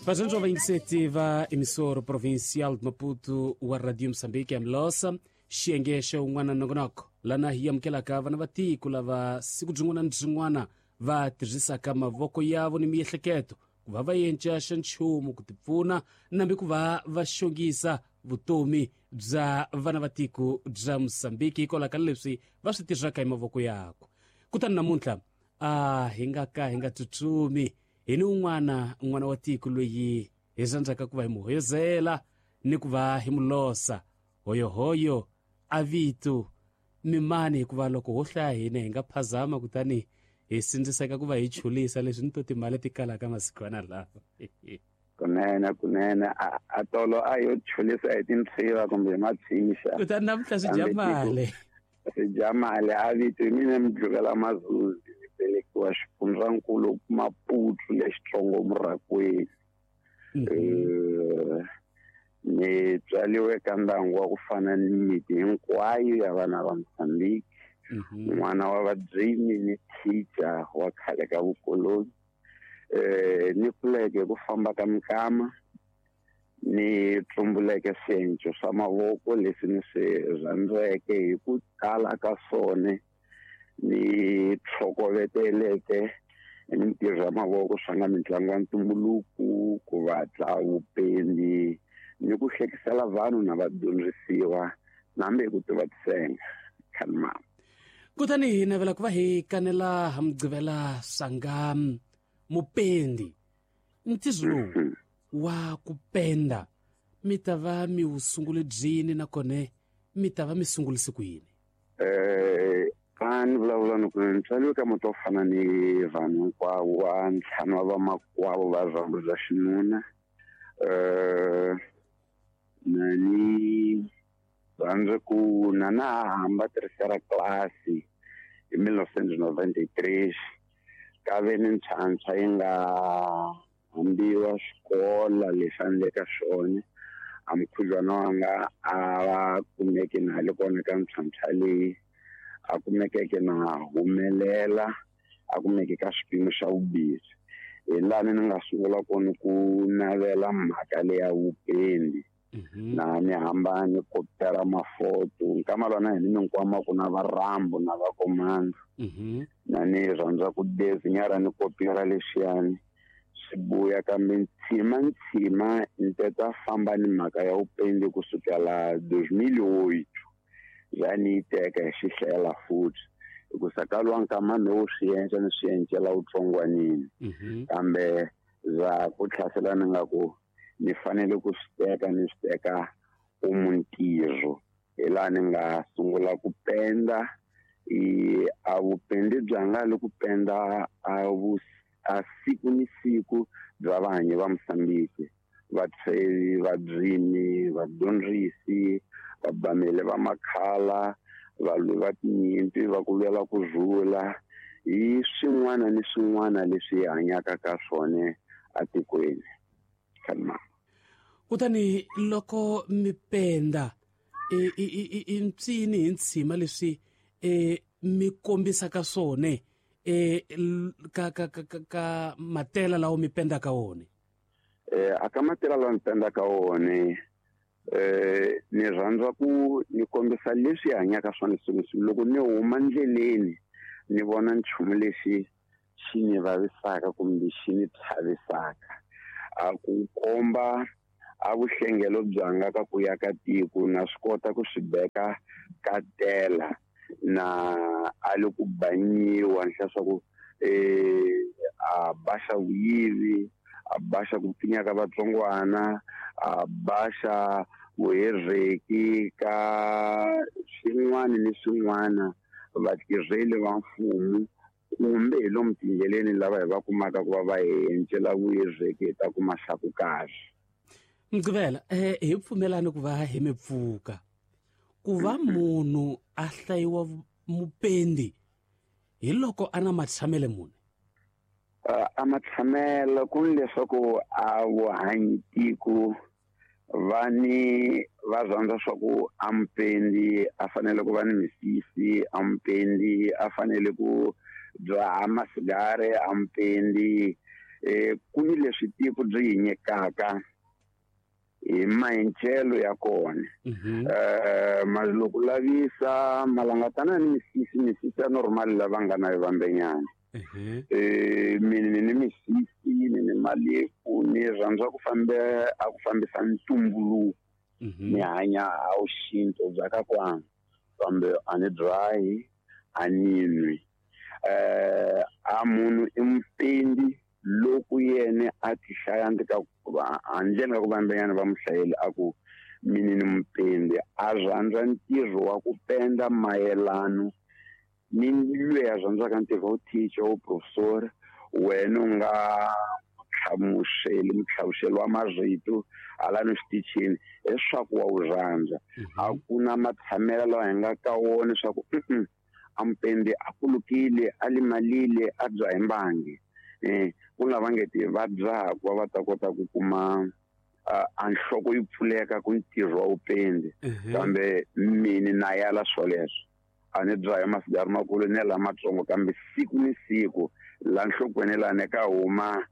Fazendo jovem iniciativa emissora provincial de Maputo wa Radio Moçambique amlosa xiengesha un'wana nongonoko lana hiyamkelaka vana vatiko lava siku bzin'wana ni bzin'wana va tirhisaka mavoko yavo ni miehleketo ku va va endla xa nchumu ku tipfuna nambi ku va va xongisa vutomi bya vana vatiko bya Moçambique hikwalaho ka leswi va swi tirhaka hi mavoko yako. Kutani namuntlha hi nga tsutsumi hi ni un'wana wa tiko loyi hi zandzaka ku va hi mu hoyozela ni ku va hi mu losa hoyohoyo a vito mimani hikuva loko ho hlaya hina hi nga phazama kutani hi sindziseka ku va hi chulisa leswi ni to timali ti kalaka masikwana lawa. kunene a tolo a yo chulisa hi tintshiva kumbe matshisha kutani namuntlha swi dya mali a vito mina mdlukela Mazuzi velekiwa xifundzankulu Maputo lexitsongo Murakweni. Ni tswaliwe ka ndyangu wa ku fana ni miti hinkwayo ya vana va Moçambique. N'wana wa vabyi ni teacher wa khale ka vukoloni. Ni kuleke ku famba ka mikama ni tumbuleke swienco swa mavoko leswi ni swi rhandzeke hi ku tala ka swone ni tlhokoveteleke mintirho ya mavoko swa nga mitlangu ya ntumbuluku ku vatla vupendi ni ku hlekisela vanhu na vadyondzisiwa nambe hi ku tivatisenga khalma. Kutani hi navela ku va hi kanela hamgqivela sanga mupendi ntizo lowu wa ku penda mi ta va mi wu sungule byini nakone mi ta va mi sungulise ku yini? A ni vulavula ni ku ni tswaliwe ka muti wo fana ni vanhu hinkwavo wa ntlhanu wa vamakwavo va rhambu bya xinuna. Ni rhandze ku na hamba tercera klasi hi 1993 ka ve ni ntlhantlha yi nga hambiwa xikola lexi a ni le ka xona a mukhudzwana wanga a va kumeke na le kona ka ntlhantlha leyi a kumekeke na humelela a kumeke ka xipimo xa vubihi hi lani ni nga sungula kona ku navela mhaka leya vupendi na ni hamba ni kopera mafoto nkama lwana hi ni nkwama ku na varambo na vakomando na ni rhandza ku dezinyara ni kopera lexiyani sibuya kambe ntsima nteta famba ni mhaka ya vupendi kusukela 2008 yani teka hi xihlela futhi hikusa kalwa nkama no swi endlela utsongwanini kambe za ku tlhasela ni nga ku ni fanele ku ni steka umuntirho hela ni nga sungula ku penda a vupendi byanga lo ku penda a siku ni siku bya vanhu va Moçambique vatshevi vabyini vadyondzisi vabamele va makhala valwi va tinyimpi va ku lwela ku zula hi swin'wana ni swin'wana leswi hanyaka ka swone atikweni khalma. Kutani loko mi penda i ntsini hi ntsima leswi mi kombisaka swone ka matela lawa mi pendaka wone? Aka matela lawa mi pendaka wone ni rhandza ku ni kombisa leswi hanyaka swona loko ni huma ndleleni ni vona nchumu lexi xi ni vavisaka kumbe xi ni tlhavisaka a ku komba a vuhlengelo byanga ka ku ya ka tiko na swi kota ku swi beka ka tela na a le ku banyiwa nhlasa ku a baxa vuyivi a baxa ku pfinya ka vatsongwana a baxa vuhereki ka swin'wana ni swin'wana vatirheli va mfumo kumbe hi lomu tindleleni lava hi va kumaka ku va va endlela vuhereki ta ku maxaku kahle. Mgqivela hi pfumelani ku va hi mi pfuka ku va munhu a hlayiwa mupendi hi loko ana matshamele mune? A matshamela ku leswaku a vuhanyi tiko vani va rhandza swa ku a mupendi a fanele ku va ni misisi a mupendi a fanele ku dzaha masigare a mupendi ku ni leswi tiko byi nyikaka hi maendlelo ya kona. Mas loko lavisa malangatana ni misisi ya normal lava nga na vambenyana. Mina ni misisi ni malefu ni rhandza ku fambisa ntumbuluko. Ni hanya a xinto bya ka kwana kambe ani dry ani nwi. A munhu I mupendi loko yena a ti hlaya ndzi ka handle ka ku vambenyana va muhlayeli a ku mina ni mupendi a rhandza ntirho wa ku penda mayelano ni loyi a rhandzaka ntirho wo teacher wo professor wena u nga mutlhavuxeli wa marito hala ni xitichini leswaku wa wu rhandza. A ku na matshamelo lawa hi nga ka wona leswaku a mupendi a kulukile a limalile a bya hi mbangi. Ku lava ngeti va dzaha ku va ta kota ku kuma a nhloko yi pfuleka ku ntirho wa upendi kambe mina na yala swoleswo a ni dzaha masigari makulu ni la matsongo kambe siku ni siku la nhlokweni la ne ka huma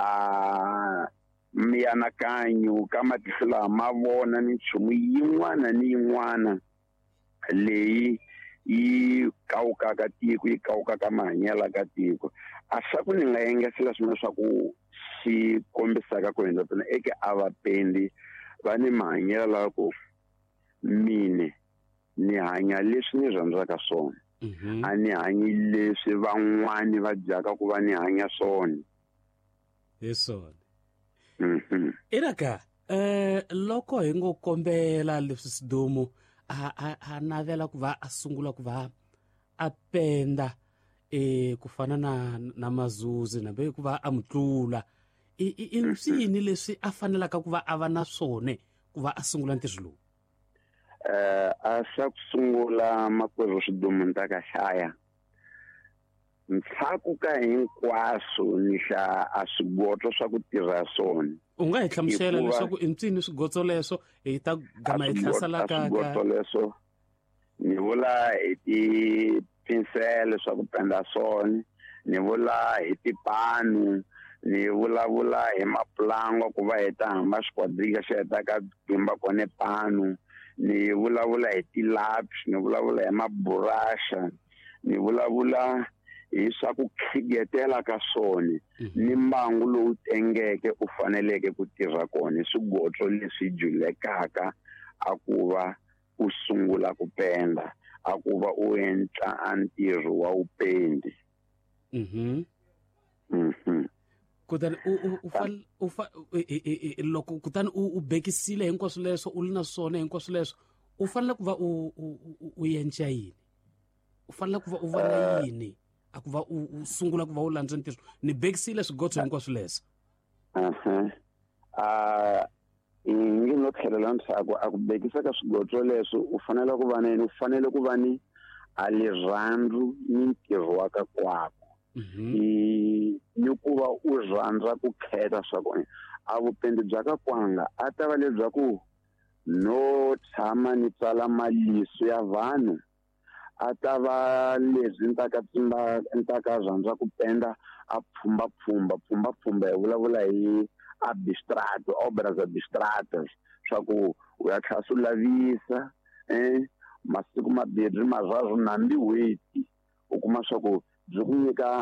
mianakanyo ka matihlo lama ma vona ni nchumu yin'wana ni yin'wana leyi yi kawukaka tiko yi kawukaka mahanyelo ka tiko. A swa ku ni nga engesela swin'wana swa ku xi kombisaka ku endla tona eke a vapendi va ni mahanyelo lawa ku mine ni hanya leswi ni rhandzaka swona. A ni hanyi leswi van'wani va dyaka ku va ni hanya swona. Hi swona. Iraka loko hi ngo kombela leswi Sidomo a navela ku va a sungula ku va a penda ku fana na Mazuzi na be ku va a mutlula I swini leswi a fanelaka ku va a va na swone ku va a sungula ntirho lowu. A swa ku sungula makwerhu Sidomo ni ta ka hlaya ntshaku ka hinkwaswo ni hla a swigotlo swa ku tirha swona. U nga hi hlamusela leswaku I ncini swigotlo leswo hi ta gama hi hlasalaka ka swigotlo leswo ni vula hi ti pinsele swa ku penda swona, ni vula hi tipanu, ni vulavula hi maplango ku va hi ta hamba xikwadrika xi heta ka timba kone panu, ni vulavula hi tilapi, ni vulavula hi maburasha, ni vulavula hi swa ku khigetela ka swona ni mbangu lowu tengeke u faneleke ku tirha kona swigotlo leswi julekaka a ku va u sungula ku penda, a ku va u endla ntirho wa upendi. Kutani loko kutani u bekisile hinkwaswo leswo u na swona hinkwaswo leswo u fanele ku va u endla yini, u fanele ku va u vona yini a ku va u sungula ku va u landza ntirho ni bekisile swigotlo hinkwaswo leswo. Ngi no tlhelela ntshaku a ku bekisa ka swigotlo leswo u fanele ku va ni a lirhandzu ni ntirho wa ka kwako. Ni ku va u rhandza ku kheta swa kona a vupendi bya ka kwanga a ta va lebya ku no tshama ni tsala maliso ya vanhu, a ta va leswi ntaka rhandza ku penda a pfumba hi vulavula hi abstract obras abstractas swa ku u ya tlhela u lavisa masiku mabirhi mararo nambi weti u kuma swa ku byi ku nyika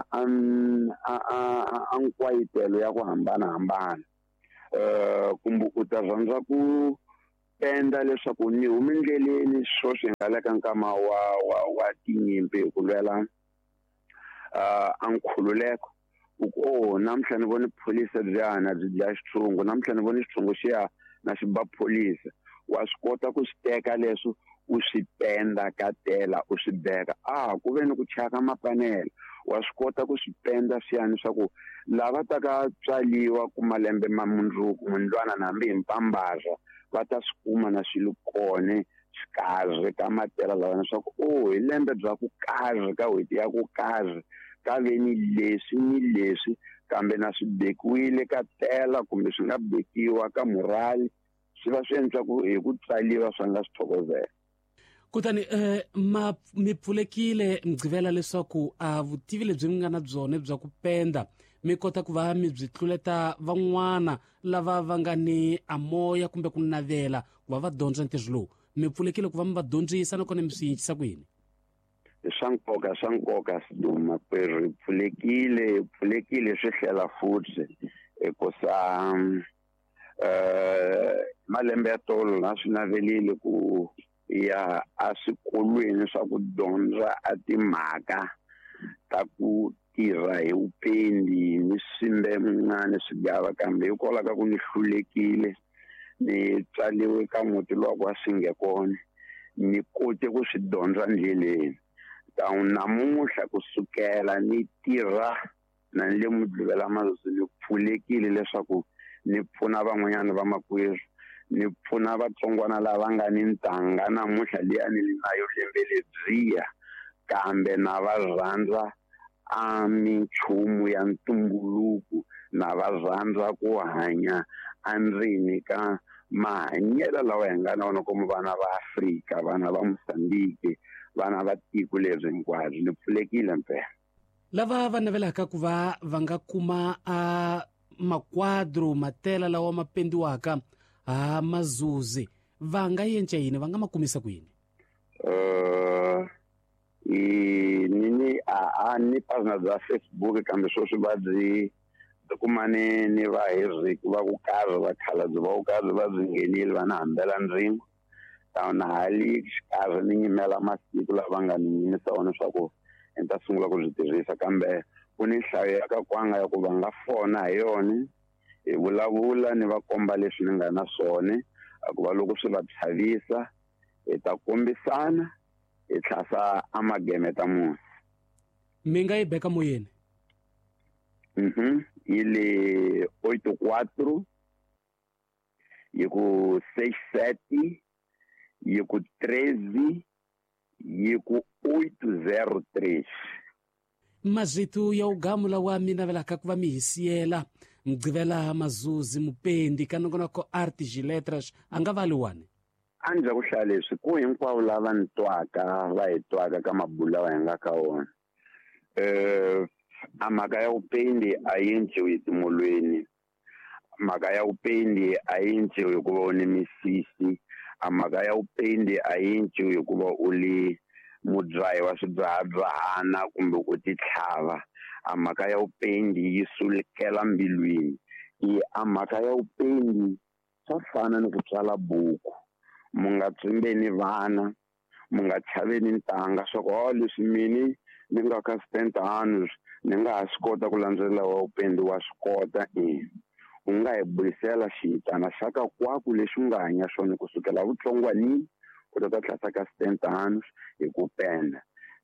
nkwayitelo ya ku hambanahambana. Kumbe u ta rhandza ku penda leswaku ni humi ndleleni swo swi nga le ka nkama wa tinyimpi hi ku lwela nkhululeko. Namuntlha ni voni pholisi byana byi dlaya xitshungu, namuntlha ni voni xitshungu xiya na xi ba pholisi. Wa swi kota ku swi teka leswo u swi penda ka tela u swi beka ku ve ni ku chaka mapanela. Wa swi kota ku swi penda swiyani swa ku lava ta ka tswaliwa ku malembe ma mundzuku mundlwana na hambi hi mpambaza va ta swi kuma na swilo kone xikarhi ka matela lawa leswaku hi lembe bya ku karhi ka hweti ya ku karhi ka ve ni leswi ni leswi kambe na swi bekiwile ka tela kumbe swi nga bekiwa ka murali swi va swi endla ku hi ku tsaliwa swa nga swi thokozela. Kutani mi pfulekile mgcivela leswaku a vutivi lebyi mi nga na byona bya ku penda mi kota ku va mi byi tluleta van'wana lava va nga ni amoya kumbe ku navela ku va va dyondza ntirho lowu. Mi pfulekile ku va mi va dyondzisa nakona mi swi yingisisa ku yini? Swa nkoka Siduma kwerhu pfulekile swi hlela futhi hikusa malembe ya tolo na swi navelile ku ya a swikolweni swa ku dyondza a timhaka ta ku tirha hi upendi ni swimbe mun'wana swigava, kambe hikola ka ku ni hlulekile ni tsaliwe ka muti loko a swi nge kona ni kote ku swi dyondza ndleleni. Namuntlha kusukela ni tirha na le Mudluvela Mazuzu ni pfulekile leswaku ni pfuna van'wanyana va makwerhu, ni pfuna vatsongwana lava nga ni ntanga namuntlha liya ni nayo lembe lebyiya, kambe na va rhandza a minchumu ya ntumbuluko, na va rhandza ku hanya andzeni ka mahanyelo lawa hi nga na wona como vana va Afrika, vana va Mozambique, vana va tiko leri hinkwabyo. Ni pfulekile mpela. Lava va navelaka ku va nga kuma a makwadro matela lawa ma pendiwaka a Mazuzi va nga yenca yini, va nga ma kumisa ku yini? Nini ni pagina za Facebook, kambe sweswi va byi kumane ni va Henrik va ku karhi va khalabye va ku karhi va byi nghenile va na hambela ndzingo. Na hali xikarhi ni nyimela masiku lava nga ni nyimisa wona swa ku ni ta sungula ku byi tirhisa, kambe ku ni nhlayo ya ka kwanga ya ku va nga fona hi yona, hi vulavula ni va komba leswi ni nga na swona, a ku va loko swi va chavisa hi ta kombisana hi tlhasa a mageme ta munhu. Mi nga yi beka moyeni? Yi le 84 yi ku 67 yi ku 13 yi ku 803. Mazito ya ugamu lawa mi navelaka ku va mi hisiyela Mgqivela Mazuzi mupendi ka nongonoko Arts Letras a nga vali wani? A ndzi ku hlaya leswi ku hinkwavo lava ni twaka va hi twaka ka mabula wa hi nga ka wona. A mhaka ya upendi a yi enciwi hi timolweni, mhaka ya upendi a yi enciwi hi ku va u ni misisi, a mhaka ya upendi a yi enciwi hi ku va u li mudzahi wa swidzahadzahana kumbe ku ti tlhava. A mhaka ya upendi yi sulukela mbilwini. A mhaka ya upendi swa fana ni ku tswala buku, mu nga tsimbeni vana, mu nga chaveni ntanga swa ku leswi mini ni nga ka stand hands ni nga ha swi kota ku landzelela wa upendi wa swi kota. U nga hi burisela xitana xa ka kwaku lexi u nga hanya xona kusukela vutsongwanini u ta tlhasa ka stand hands hi ku penda.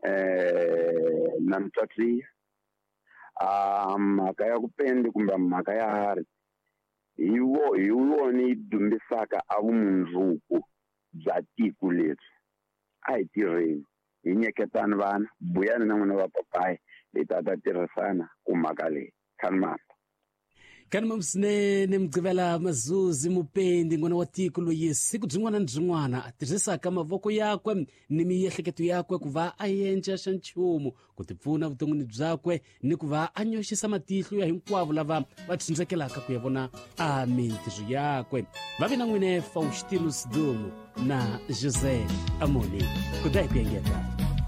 Na mitswatsi mhaka ya ku pendi kumbe mhaka ya hari hi wona yi dumbisaka a vumundzuku bya tiko leri. A hi tirheni, hi nyeketani vana, buyani na n'wina va papayi, hi ta tirhisana ku mhaka leyi. Kanima msinene Mgqivela Mazuzi mupendi n'wana wa tiko loyi siku byin'wana ni byin'wana a tirhisaka mavoko yakwe ni miehleketo yakwe ku va a yenca xa nchumu ku tipfuna vuton'wini byakwe ni ku va a nyoxisa matihlo ya hinkwavo lava va tshindzekelaka ku ya vona a mintirho yakwe. Va vi na n'wine Faustino Sidumu na José Amoni ku dai ku yengeta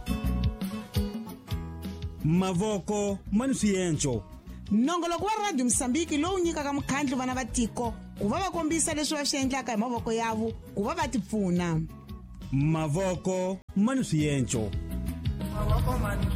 mavoko mani swiyenco. Nongoloko wa Radio Msambiki lowu nyikaka mukhandlo vana va tiko ku va va kombisa leswi va swi endlaka hi mavoko yavo ku va va tipfuna. Mavoko mani swiyenco.